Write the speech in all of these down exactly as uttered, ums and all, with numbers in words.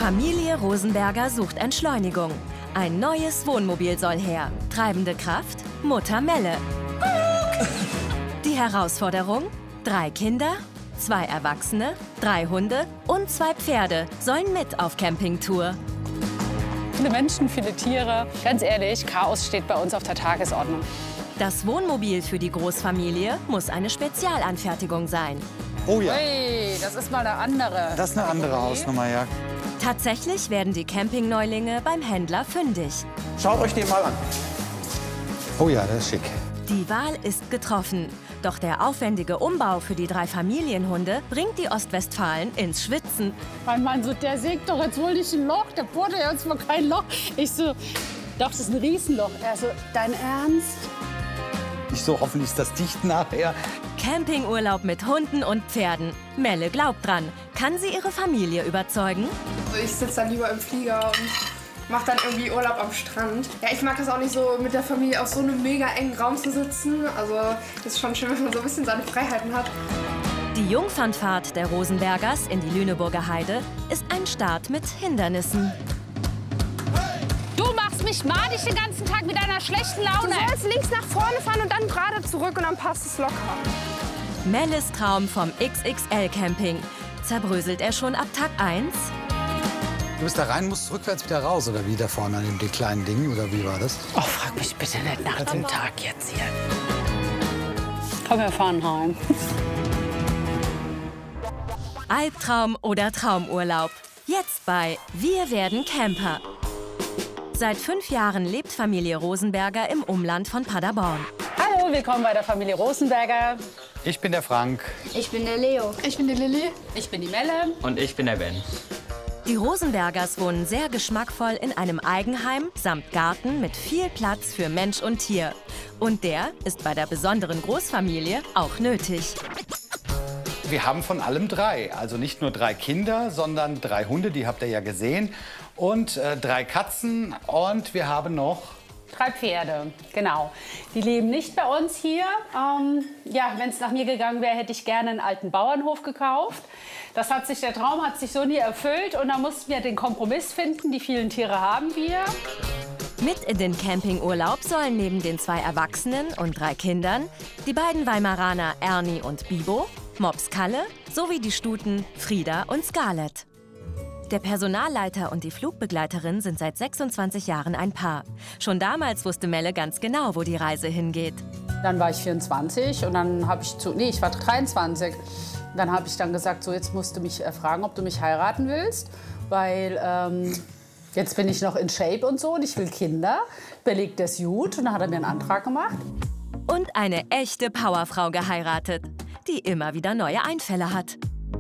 Familie Rosenberger sucht Entschleunigung. Ein neues Wohnmobil soll her. Treibende Kraft? Mutter Melle. Die Herausforderung? Drei Kinder, zwei Erwachsene, drei Hunde und zwei Pferde sollen mit auf Campingtour. Viele Menschen, viele Tiere. Ganz ehrlich, Chaos steht bei uns auf der Tagesordnung. Das Wohnmobil für die Großfamilie muss eine Spezialanfertigung sein. Oh ja. Ui, das ist mal eine andere. Das ist eine andere Hausnummer, ja. Tatsächlich werden die Campingneulinge beim Händler fündig. Schaut euch den mal an. Oh ja, das ist schick. Die Wahl ist getroffen. Doch der aufwendige Umbau für die drei Familienhunde bringt die Ostwestfalen ins Schwitzen. Mein Mann so, der sägt doch jetzt wohl nicht ein Loch. Der bohrt ja jetzt mal kein Loch. Ich so, doch, das ist ein Riesenloch. Er so, dein Ernst? Ich so, hoffentlich ist das dicht nachher. Campingurlaub mit Hunden und Pferden. Melle glaubt dran. Kann sie ihre Familie überzeugen? Also ich sitze dann lieber im Flieger und mache dann irgendwie Urlaub am Strand. Ja, ich mag das auch nicht so, mit der Familie auf so einem mega engen Raum zu sitzen. Also das ist schon schön, wenn man so ein bisschen seine Freiheiten hat. Die Jungfernfahrt der Rosenbergers in die Lüneburger Heide ist ein Start mit Hindernissen. Du machst mich madig den ganzen Tag mit deiner schlechten Du Laune. sollst links nach vorne fahren und dann gerade zurück und dann passt es locker. Melles Traum vom X X L-Camping. Zerbröselt er schon ab Tag eins? Du bist da rein, musst rückwärts wieder raus, oder wie da vorne an dem kleinen Ding, oder wie war das? Oh, frag mich bitte nicht nach dem Tag jetzt hier. Komm, wir fahren heim. Albtraum oder Traumurlaub? Jetzt bei Wir werden Camper. Seit fünf Jahren lebt Familie Rosenberger im Umland von Paderborn. Hallo, willkommen bei der Familie Rosenberger. Ich bin der Frank. Ich bin der Leo. Ich bin die Lilly. Ich bin die Melle. Und ich bin der Ben. Die Rosenbergers wohnen sehr geschmackvoll in einem Eigenheim samt Garten mit viel Platz für Mensch und Tier. Und der ist bei der besonderen Großfamilie auch nötig. Wir haben von allem drei. Also nicht nur drei Kinder, sondern drei Hunde, die habt ihr ja gesehen. Und äh, drei Katzen. Und wir haben noch... Drei Pferde, genau. Die leben nicht bei uns hier. Ähm, ja, wenn es nach mir gegangen wäre, hätte ich gerne einen alten Bauernhof gekauft. Das hat sich, der Traum hat sich so nie erfüllt. Und da mussten wir den Kompromiss finden. Die vielen Tiere haben wir. Mit in den Campingurlaub sollen neben den zwei Erwachsenen und drei Kindern die beiden Weimaraner Ernie und Bibo, Mops Kalle sowie die Stuten Frieda und Scarlett. Der Personalleiter und die Flugbegleiterin sind seit sechsundzwanzig Jahren ein Paar. Schon damals wusste Melle ganz genau, wo die Reise hingeht. Dann war ich vierundzwanzig und dann habe ich zu, nee, ich war dreiundzwanzig. Dann habe ich dann gesagt, so jetzt musst du mich äh, fragen, ob du mich heiraten willst, weil ähm, jetzt bin ich noch in Shape und so und ich will Kinder. Belegt das gut und dann hat er mir einen Antrag gemacht. Und eine echte Powerfrau geheiratet, die immer wieder neue Einfälle hat.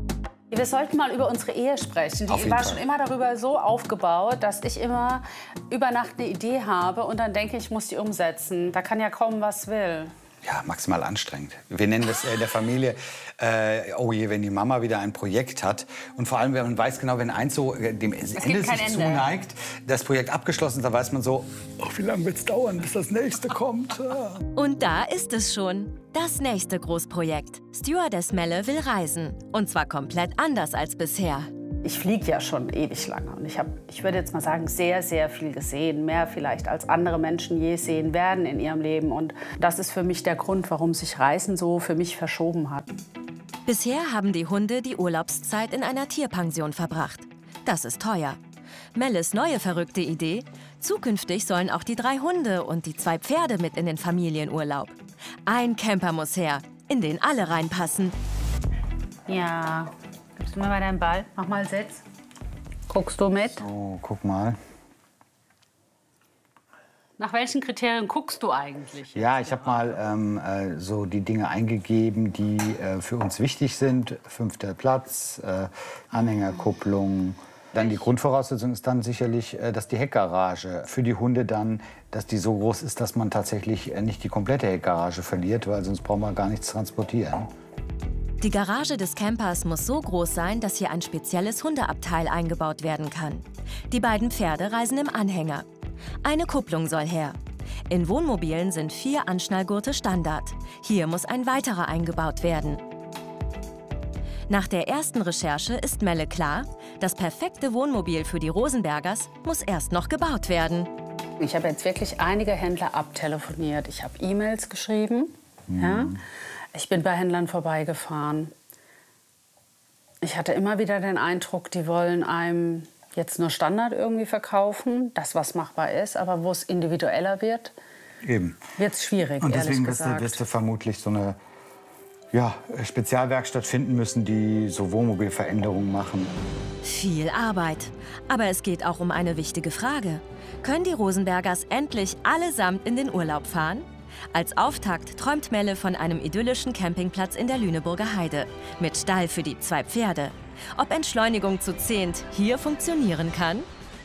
Wir sollten mal über unsere Ehe sprechen. Auf Die jeden war Fall. schon immer darüber so aufgebaut, dass ich immer über Nacht eine Idee habe und dann denke ich, ich muss die umsetzen. Da kann ja kommen, was will. Ja, maximal anstrengend. Wir nennen das äh, in der Familie, äh, oh je, wenn die Mama wieder ein Projekt hat. Und vor allem, wenn man weiß genau, wenn eins so äh, dem Ende gibt kein sich Ende. zuneigt, das Projekt abgeschlossen ist, dann weiß man so, oh, wie lange wird es dauern, bis das nächste kommt. Ja. Und da ist es schon. Das nächste Großprojekt. Stewardess Melle will reisen. Und zwar komplett anders als bisher. Ich fliege ja schon ewig lange und ich habe, ich würde jetzt mal sagen, sehr, sehr viel gesehen. Mehr vielleicht, als andere Menschen je sehen werden in ihrem Leben. Und das ist für mich der Grund, warum sich Reisen so für mich verschoben hat. Bisher haben die Hunde die Urlaubszeit in einer Tierpension verbracht. Das ist teuer. Melles neue verrückte Idee: Zukünftig sollen auch die drei Hunde und die zwei Pferde mit in den Familienurlaub. Ein Camper muss her, in den alle reinpassen. Ja, gibst du mir mal deinen Ball? Mach mal Sitz. Guckst du mit? Oh, guck mal. Nach welchen Kriterien guckst du eigentlich? Ja, ich habe mal ähm, äh, so die Dinge eingegeben, die äh, für uns wichtig sind. Fünfter Platz, äh, Anhängerkupplung. Dann die Grundvoraussetzung ist dann sicherlich, äh, dass die Heckgarage für die Hunde dann, dass die so groß ist, dass man tatsächlich äh, nicht die komplette Heckgarage verliert, weil sonst braucht man gar nichts transportieren. Die Garage des Campers muss so groß sein, dass hier ein spezielles Hundeabteil eingebaut werden kann. Die beiden Pferde reisen im Anhänger. Eine Kupplung soll her. In Wohnmobilen sind vier Anschnallgurte Standard. Hier muss ein weiterer eingebaut werden. Nach der ersten Recherche ist Melle klar, Das perfekte Wohnmobil für die Rosenbergers muss erst noch gebaut werden. Ich habe jetzt wirklich einige Händler abtelefoniert. Ich habe E-Mails geschrieben. Mhm. Ja. Ich bin bei Händlern vorbeigefahren. Ich hatte immer wieder den Eindruck, die wollen einem jetzt nur Standard irgendwie verkaufen, das was machbar ist, aber wo es individueller wird, wird es schwierig. Und deswegen wirst du, wirst du vermutlich so eine ja, Spezialwerkstatt finden müssen, die so Wohnmobilveränderungen machen. Viel Arbeit. Aber es geht auch um eine wichtige Frage. Können die Rosenbergers endlich allesamt in den Urlaub fahren? Als Auftakt träumt Melle von einem idyllischen Campingplatz in der Lüneburger Heide. Mit Stall für die zwei Pferde. Ob Entschleunigung zu zehnt hier funktionieren kann?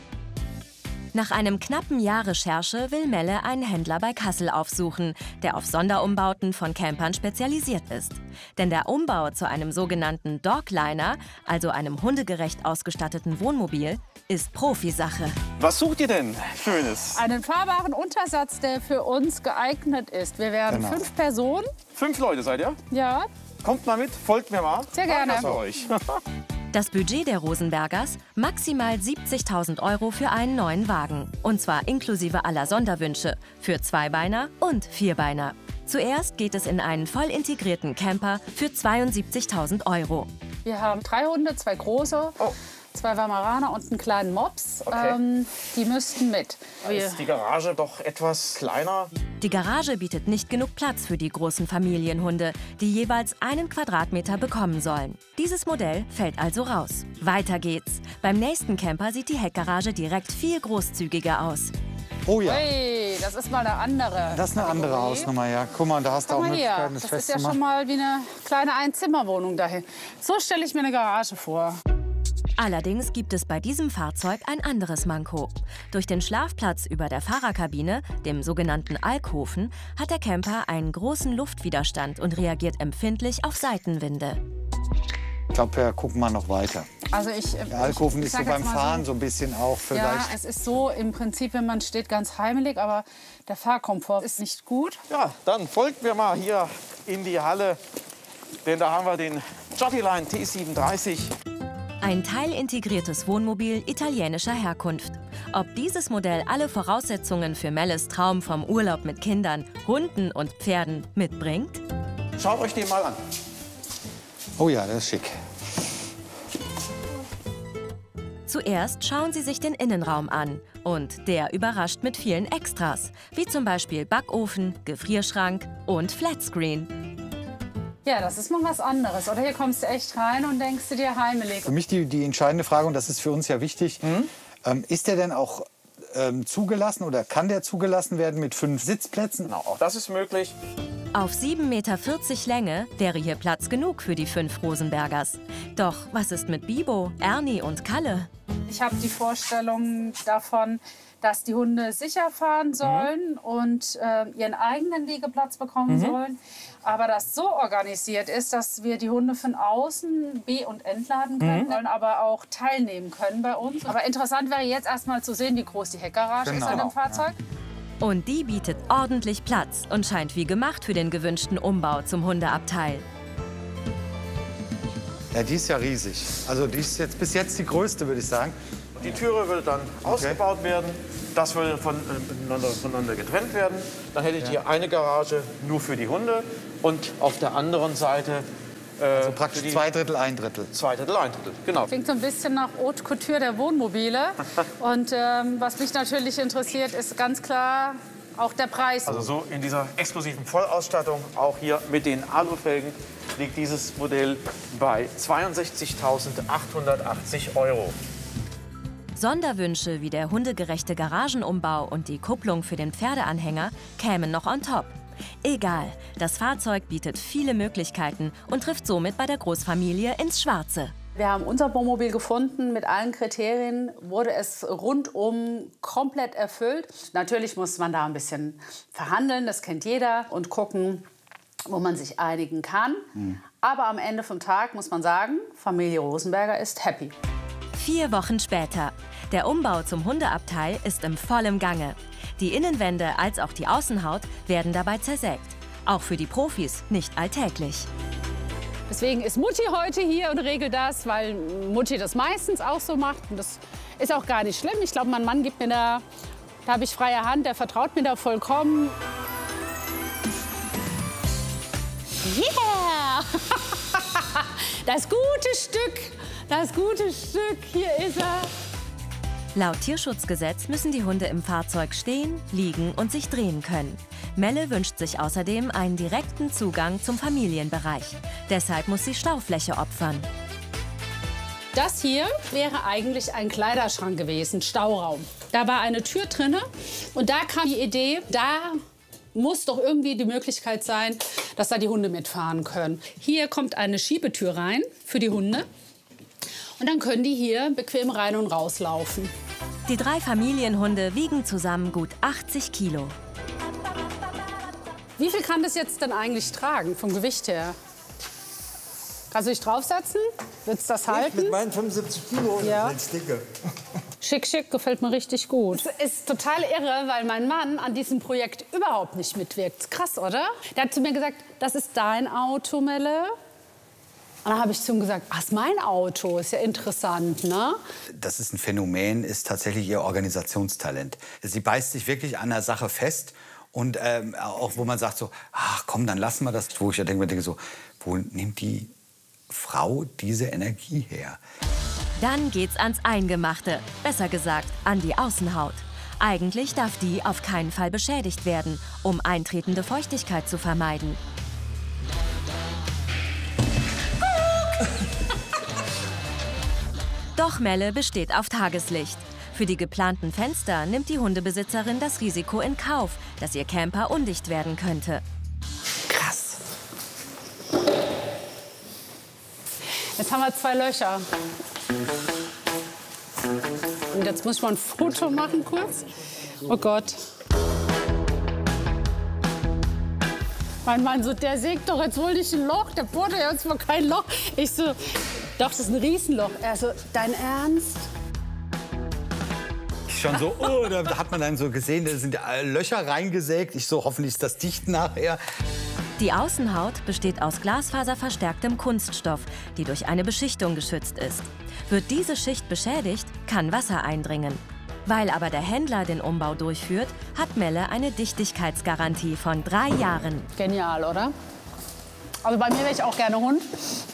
Nach einem knappen Jahr Recherche will Melle einen Händler bei Kassel aufsuchen, der auf Sonderumbauten von Campern spezialisiert ist. Denn der Umbau zu einem sogenannten Dogliner, also einem hundegerecht ausgestatteten Wohnmobil, ist Profisache. Was sucht ihr denn Schönes? Einen fahrbaren Untersatz, der für uns geeignet ist. Wir werden Genau. fünf Personen. Fünf Leute seid ihr? Ja, Kommt mal mit, folgt mir mal. Sehr gerne. Mach das für euch. Das Budget der Rosenbergers? Maximal siebzigtausend Euro für einen neuen Wagen. Und zwar inklusive aller Sonderwünsche für Zweibeiner und Vierbeiner. Zuerst geht es in einen voll integrierten Camper für zweiundsiebzigtausend Euro. wir haben drei Hunde, zwei große, Oh. zwei Weimaraner und einen kleinen Mops. Okay. Ähm, die müssten mit. Wir, Ist die Garage doch etwas kleiner? Die Garage bietet nicht genug Platz für die großen Familienhunde, die jeweils einen Quadratmeter bekommen sollen. Dieses Modell fällt also raus. Weiter geht's. Beim nächsten Camper sieht die Heckgarage direkt viel großzügiger aus. Oh ja, hey, das ist mal eine andere. das ist eine andere Kategorie. Hausnummer, ja. Guck mal, da hast du Guck auch mal hier, Möglichkeiten, das, das ist ja festzumachen. schon mal wie eine kleine Einzimmerwohnung dahin. So stelle ich mir eine Garage vor. Allerdings gibt es bei diesem Fahrzeug ein anderes Manko. Durch den Schlafplatz über der Fahrerkabine, dem sogenannten Alkoven, hat der Camper einen großen Luftwiderstand und reagiert empfindlich auf Seitenwinde. Ich glaube, wir gucken mal noch weiter. Also ich, Der Alkoven ich ist so sag beim jetzt mal Fahren so ein bisschen auch Ja, vielleicht. es ist so im Prinzip, wenn man steht, ganz heimelig, aber der Fahrkomfort ist nicht gut. Ja, dann folgt mir mal hier in die Halle. Denn da haben wir den Jottyline T siebenunddreißig. Ein teilintegriertes Wohnmobil italienischer Herkunft. Ob dieses Modell alle Voraussetzungen für Melles Traum vom Urlaub mit Kindern, Hunden und Pferden mitbringt? Schaut euch den mal an. Oh ja, das ist schick. Zuerst schauen Sie sich den Innenraum an. Und der überrascht mit vielen Extras, wie zum Beispiel Backofen, Gefrierschrank und Flatscreen. Ja, das ist mal was anderes. Oder hier kommst du echt rein und denkst du dir heimelig. Für mich die, die entscheidende Frage, und das ist für uns ja wichtig, ähm, ist der denn auch ähm, zugelassen oder kann der zugelassen werden mit fünf Sitzplätzen? Genau, auch das ist möglich. Auf sieben Meter vierzig Länge wäre hier Platz genug für die fünf Rosenbergers. Doch was ist mit Bibo, Ernie und Kalle? Ich habe die Vorstellung davon, dass die Hunde sicher fahren sollen mhm. und äh, ihren eigenen Liegeplatz bekommen mhm. sollen. Aber das so organisiert ist, dass wir die Hunde von außen be- und entladen können, mhm. sollen aber auch teilnehmen können bei uns. Aber interessant wäre jetzt erstmal zu sehen, wie groß die Heckgarage Genau. ist an dem Fahrzeug. Und die bietet ordentlich Platz und scheint wie gemacht für den gewünschten Umbau zum Hundeabteil. Ja, die ist ja riesig. Also die ist jetzt bis jetzt die größte, würde ich sagen. Die Türe würde dann ausgebaut werden. Das würde voneinander, voneinander getrennt werden. Dann hättet ihr eine Garage nur für die Hunde und auf der anderen Seite äh, Also praktisch für die zwei Drittel, ein Drittel. zwei Drittel, ein Drittel. Genau. Klingt so ein bisschen nach Haute Couture der Wohnmobile. Und ähm, was mich natürlich interessiert, ist ganz klar auch der Preis. Also so in dieser exklusiven Vollausstattung, auch hier mit den Alufelgen, liegt dieses Modell bei zweiundsechzigtausendachthundertachtzig Euro. Sonderwünsche wie der hundegerechte Garagenumbau und die Kupplung für den Pferdeanhänger kämen noch on top. Egal, das Fahrzeug bietet viele Möglichkeiten und trifft somit bei der Großfamilie ins Schwarze. Wir haben unser Wohnmobil gefunden. Mit allen Kriterien wurde es rundum komplett erfüllt. Natürlich muss man da ein bisschen verhandeln, das kennt jeder, und gucken, wo man sich einigen kann. Mhm. Aber am Ende vom Tag muss man sagen, Familie Rosenberger ist happy. Vier Wochen später. Der Umbau zum Hundeabteil ist im vollen Gange. Die Innenwände als auch die Außenhaut werden dabei zersägt. Auch für die Profis nicht alltäglich. Deswegen ist Mutti heute hier und regelt das, weil Mutti das meistens auch so macht. Und das ist auch gar nicht schlimm. Ich glaube, mein Mann gibt mir da, da habe ich freie Hand, der vertraut mir da vollkommen. Yeah! Das gute Stück, das gute Stück, hier ist er. Laut Tierschutzgesetz müssen die Hunde im Fahrzeug stehen, liegen und sich drehen können. Melle wünscht sich außerdem einen direkten Zugang zum Familienbereich. Deshalb muss sie Staufläche opfern. Das hier wäre eigentlich ein Kleiderschrank gewesen, Stauraum. Da war eine Tür drin und da kam die Idee, da muss doch irgendwie die Möglichkeit sein, dass da die Hunde mitfahren können. Hier kommt eine Schiebetür rein für die Hunde. Und dann können die hier bequem rein und rauslaufen. Die drei Familienhunde wiegen zusammen gut achtzig Kilo. Wie viel kann das jetzt denn eigentlich tragen, vom Gewicht her? Kannst du dich draufsetzen? Willst du das halten? Ich mit meinen fünfundsiebzig Kilo, ja. das ist dicke. Schick, schick, gefällt mir richtig gut. Es ist total irre, weil mein Mann an diesem Projekt überhaupt nicht mitwirkt. Krass, oder? Der hat zu mir gesagt, das ist dein Auto, Melle. Und dann habe ich zu ihm gesagt, ach, ist mein Auto, ist ja interessant, ne? Das ist ein Phänomen, ist tatsächlich ihr Organisationstalent. Sie beißt sich wirklich an der Sache fest und ähm, auch wo man sagt so, ach komm, dann lassen wir das. Wo ich ja denke, denke so, wo nimmt die Frau diese Energie her? Dann geht's ans Eingemachte, besser gesagt an die Außenhaut. Eigentlich darf die auf keinen Fall beschädigt werden, um eintretende Feuchtigkeit zu vermeiden. Doch Melle besteht auf Tageslicht. Für die geplanten Fenster nimmt die Hundebesitzerin das Risiko in Kauf, dass ihr Camper undicht werden könnte. Krass. Jetzt haben wir zwei Löcher. Und jetzt muss ich mal ein Foto machen kurz. Oh Gott. Mein Mann so, der sägt doch jetzt wohl nicht ein Loch, der bohrt ja jetzt mal kein Loch. Ich so, doch, das ist ein Riesenloch. Er so, dein Ernst? Schon so, oh, da hat man dann so gesehen, da sind Löcher reingesägt. Ich so, hoffentlich ist das dicht nachher. Die Außenhaut besteht aus glasfaserverstärktem Kunststoff, die durch eine Beschichtung geschützt ist. Wird diese Schicht beschädigt, kann Wasser eindringen. Weil aber der Händler den Umbau durchführt, hat Melle eine Dichtigkeitsgarantie von drei Jahren. Genial, oder? Also bei mir wäre ich auch gerne Hund.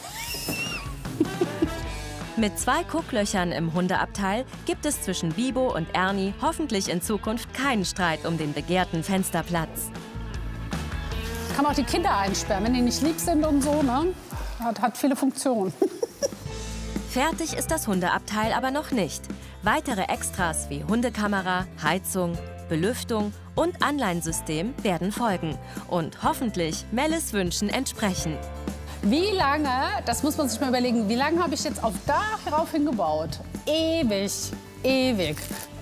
Mit zwei Gucklöchern im Hundeabteil gibt es zwischen Bibo und Ernie hoffentlich in Zukunft keinen Streit um den begehrten Fensterplatz. Kann man auch die Kinder einsperren, wenn die nicht lieb sind und so, ne? Hat, hat viele Funktionen. Fertig ist das Hundeabteil aber noch nicht. Weitere Extras wie Hundekamera, Heizung, Belüftung und Anleinsystem werden folgen und hoffentlich Melles Wünschen entsprechen. Wie lange, das muss man sich mal überlegen, wie lange habe ich jetzt auf darauf hingebaut? Ewig, ewig.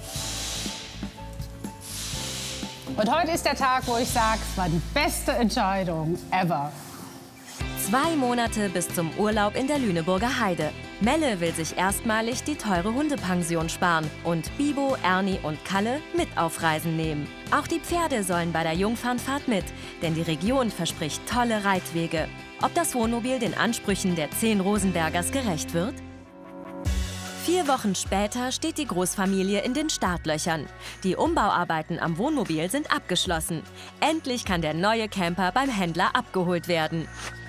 Und heute ist der Tag, wo ich sage, es war die beste Entscheidung ever. Zwei Monate bis zum Urlaub in der Lüneburger Heide. Melle will sich erstmalig die teure Hundepension sparen und Bibo, Ernie und Kalle mit auf Reisen nehmen. Auch die Pferde sollen bei der Jungfernfahrt mit, denn die Region verspricht tolle Reitwege. Ob das Wohnmobil den Ansprüchen der zehn Rosenbergers gerecht wird? Vier Wochen später steht die Großfamilie in den Startlöchern. Die Umbauarbeiten am Wohnmobil sind abgeschlossen. Endlich kann der neue Camper beim Händler abgeholt werden.